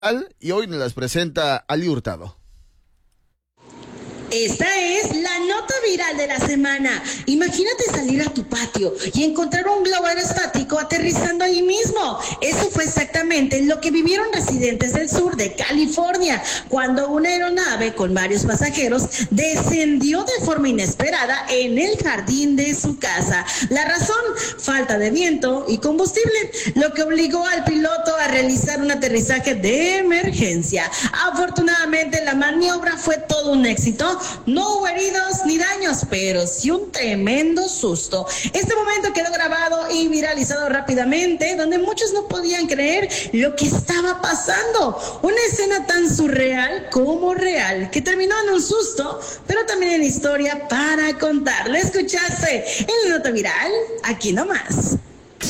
y hoy nos las presenta Ali Hurtado. Esta es la nota viral de la semana. Imagínate salir a tu patio y encontrar un globo aerostático aterrizando ahí mismo. Eso fue exactamente lo que vivieron residentes del sur de California cuando una aeronave con varios pasajeros descendió de forma inesperada en el jardín de su casa. La razón, falta de viento y combustible, lo que obligó al piloto a realizar un aterrizaje de emergencia. Afortunadamente la maniobra fue todo un éxito. No hubo heridos ni daños, pero sí un tremendo susto. Este momento quedó grabado y viralizado rápidamente, donde muchos no podían creer lo que estaba pasando. Una escena tan surreal como real, que terminó en un susto, pero también en historia para contar. ¿La escuchaste en la nota viral? Aquí nomás.